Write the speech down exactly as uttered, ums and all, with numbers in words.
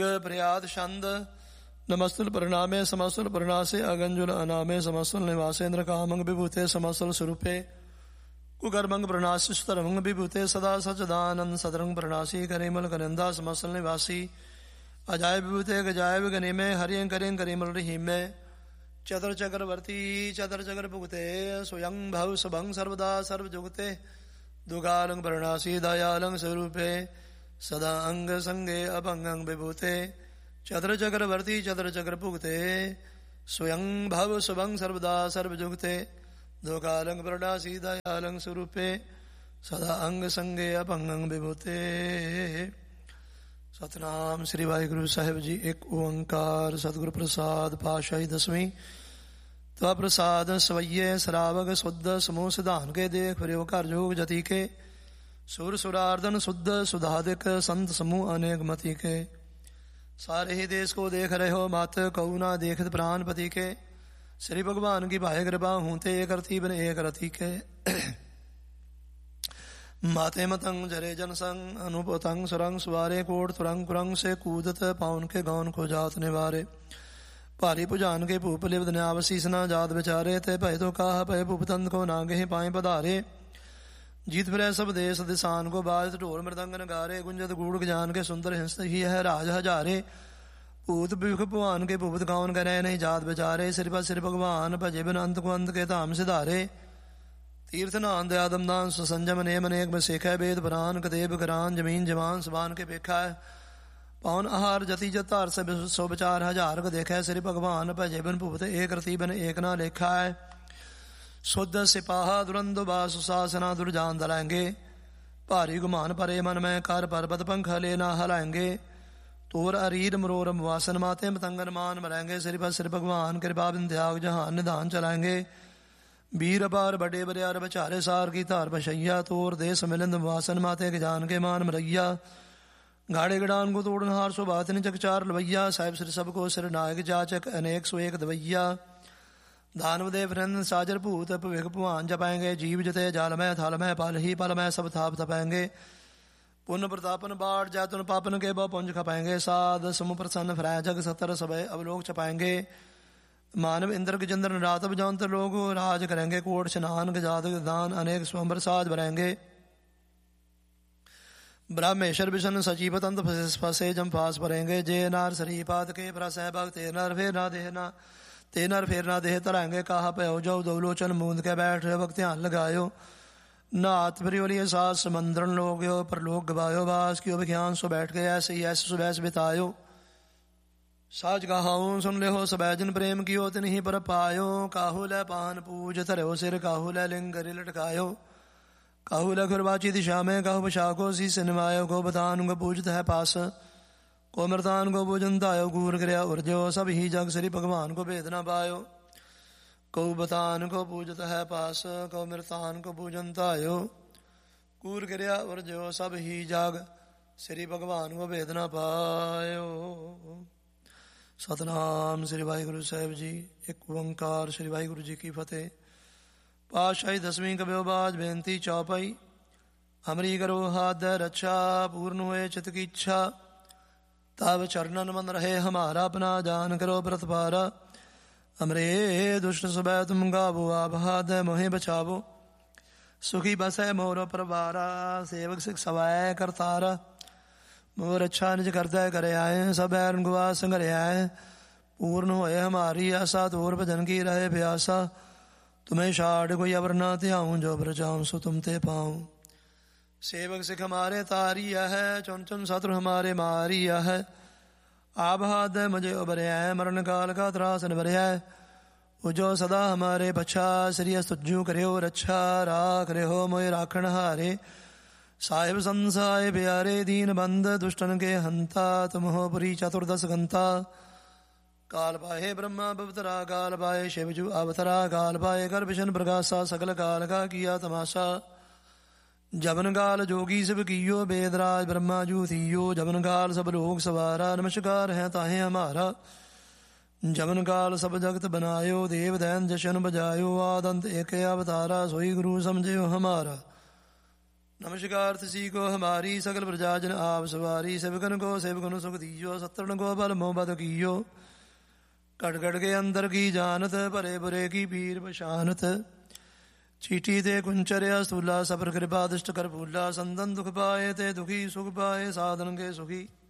प्रयाद छंद नमस्तुल परिणामे समस्तुल परिणासे अगंजुल अनामे समस्तुल निवासेन्द्र कामंग विभूते समस्तुल स्वरूपे कुकर्मंग प्रणासी सुतरंग विभूते सदा सचदानंद सदरंग प्रणासी करेमल कनिंदा समस्तुल निवासी अजाय विभूते गजाय गनिमे हरियं करें करेमल रहीमे चतर चक्रवर्ती चतर चक्र भुगते स्वयं भव सबंग सर्वदा सर्वजुगते दुगालंग प्रणासी दयालंग स्वरूपे सदा अंग संगे अभंगंग विभूते चतर चक्रवर्ती चतर चक्र भुगते स्वयं भव शुभंग सर्वदा सर्वजुगते दोकालंग प्रणासी दयालंग स्वरूपे सदा अंग संगे अभंगंग विभूते। सतनाम श्री वाहिगुरु साहिब जी। एक ओंकार सतगुरु प्रसाद पाशाही दसवीं त्वा प्रसाद सवैये सरावग शुद्ध समूह सिधान के देख प्रयोग कर जोग जति के सुर सुरार्दन शुद्ध सुधादिक संत समूह अनेक मति के सारे ही देश को देख रहे हो मात कऊ ना देखत प्राण पति के श्री भगवान की भाई कृपा हूते एक रति बन एक रति के माते मतंग जरे जन संग अनुपतंग सुरंग सुवारे कोट तुरंग कुरंग से कूदत पाउन के गौन को जात निवारे भारी पुजान के भूप लिवद न्यावशीस न जात बेचारे ते भय तो काह भय भूपतंद को नागे पाए पधारे जीत फिर सब देश दिसान को बाज ढोल मृदंग नगारे गुंजत गूढ़ जान के सुंदर हिंस ही है राज हजारे भूत बिख भगवान के भूपत गाउन करे नहीं जात बेचारे सिर पर सिर भगवान भजे बिन अंत को अंत के धाम सिधारे तीर्थ नान दयादम दान सुसंजम नेम अनेक में सेखा वेद पुराण कदेब करान जमीन जवान सबान के पेखा है पवन आहार जति जतार से सौ विचार हजार को देखा है श्री भगवान भजे बिन भूपत एक रति बन एक ना लेखा है शुद्ध सिपाहा दुरंद बास शासना दुर्जान दलाएंगे भारी गुमान परे मन में कर पर्वत पंख लेना हलाएंगे तोर अरीर मरोर वासन माते मतंगन मान मरेंगे श्री पर श्री भगवान कृपा बिंध्याग जहान निधान चलाएंगे वीर बार बड़े बरियार बचारे सार की तार बशैया तोर देश मिलिंद वासन माते के जान के मान मरैया गाड़े गड़ान को तोड़न हार सो बात निचक चार लवैया साहिब श्री सबको सिर नायक जाचक अनेक सो एक दवैया दानव देव नंद साजर भूत भविक भुआन जपाएंगे जीव जते जाल में थाल में पल ही पल में सब थाप तपाएंगे पुण्य प्रतापन बाढ़ जैतुन पापन के बहु पुंज खपाएंगे साध समूह प्रसन्न फ्राय जग सतर सब अवलोक छपाएंगे मानव इंद्र के चंद्र रात बजांत लोग राज करेंगे कोट स्नान गजाद दान अनेक स्वंबर साज भरेंगे ब्रह्मेश्वर विष्णु सचिव तंत फसे जम फास भरेंगे जे नार सरीपात के प्रस भक्त नर फेर ना देना ते नर फेर ना देह तराएंगे कहा पयो जो दौलोचन मूंद के बैठ वक्त ध्यान लगायो नाथ प्रियोलिय सास मंद्रन लोग पर लोग गवायो वास क्यों विज्ञान सो बैठ गए ऐसे ही ऐसे सुबह बितायो साज कहाऊं सुन ले हो सबैजन प्रेम कियो तिन ही पर पायो काहू लै पान पूज धरो सिर काहू लै लिंग गरी लटकायो काहू लै खुरबाची दिशा में काहू बशाको सी सिनमायो को बतान को पूजत है पास को मृतान को पूजनतायो घूर गिरया उर्जो सब ही जग श्री भगवान को भेद न पायो को बतान को पूजत है पास को मृतान को पूजनतायो घूर गिरया उर्जो सब ही जग श्री भगवान को भेद न पायो। सतनाम श्री वाहिगुरु साहिब जी। एक ओंकार श्री वाहिगुरु जी की फतेह। पातशाही दसवीं कब्यो बाज बेनती चौपाई हमरी करो हाथ रक्षा पूर्ण हुए चित की इच्छा तब चरणन मन रहे हमारा अपना जान करो प्रतपारा हमरे दुष्ट सुबह तुम गावो आभाद मोहे बचावो सुखी बसै मोर परवारा सेवक सिख सवाय करतारा मोर अच्छा निज करता करे आए सब ऐरन गुआ संगरे आए पूर्ण होए हमारी आशा तोर भजन की रहे प्यासा तुम्हें छाड़ कोई अवर ना त्याऊं जो ब्रजाऊं सो तुम ते पाऊं सेवक सिख हमारे तारिया है चुन चुन शत्रु हमारे मारिया है आबाद मुझे उबरिया है मरण काल का त्रासन भरिया है उजो सदा हमारे बच्चा श्री सुज्जू करे हो रक्षा राख रे हो मोए राखण हारे साहिब संसाय प्यारे दीन बंद दुष्टन के हंता तुम हो पुरी चतुर्दश घंता काल पाए ब्रह्मा बवतरा काल पाए शिवजू अवतरा काल पाए कर विष्णु प्रकाशा सकल काल का किया तमाशा जबन काल जोगी सब कियो वेदराज ब्रह्मा जू थियो जबन काल सब लोग सवारा नमस्कार है ताहे हमारा जबन काल सब जगत बनायो देव दैन जशन बजायो आदंत एक अवतारा सोई गुरु समझो हमारा नमस्कार तिसी को हमारी सकल प्रजाजन आप सवारी सेवकन को सेवकन सुख दीजो सत्तरन को बल मोहब्बत कीयो कट कट के अंदर की जानत भरे बुरे की पीर बशानत चीटी ते कुंचर्या स्थूला सफर कृपा दुष्ट कर भूला संदन दुख पाए ते दुखी सुख पाए साधन के सुखी